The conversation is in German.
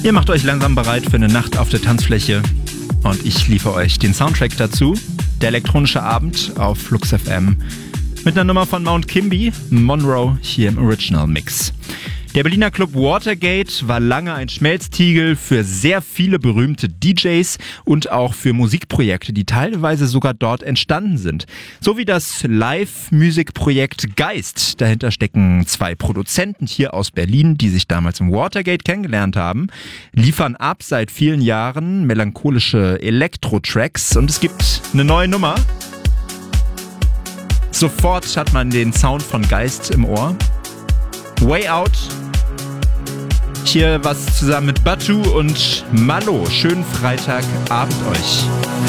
Ihr macht euch langsam bereit für eine Nacht auf der Tanzfläche und ich liefere euch den Soundtrack dazu. Der elektronische Abend auf Flux FM mit einer Nummer von Mount Kimby, Monroe, hier im Original Mix. Der Berliner Club Watergate war lange ein Schmelztiegel für sehr viele berühmte DJs und auch für Musikprojekte, die teilweise sogar dort entstanden sind. So wie das Live-Musikprojekt Geist. Dahinter stecken 2 Produzenten hier aus Berlin, die sich damals im Watergate kennengelernt haben, liefern ab seit vielen Jahren melancholische Elektro-Tracks und es gibt eine neue Nummer. Sofort hat man den Sound von Geist im Ohr. Way Out. Hier was zusammen mit Batu und Malo. Schönen Freitagabend euch.